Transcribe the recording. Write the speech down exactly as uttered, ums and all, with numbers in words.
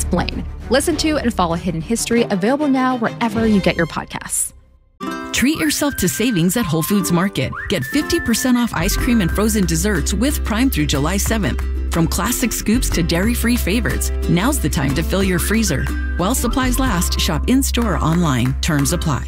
explain. Listen to and follow Hidden History, available now wherever you get your podcasts. Treat yourself to savings at Whole Foods Market. Get fifty percent off ice cream and frozen desserts with Prime through July seventh. From classic scoops to dairy-free favorites, now's the time to fill your freezer. While supplies last, shop in-store or online. Terms apply.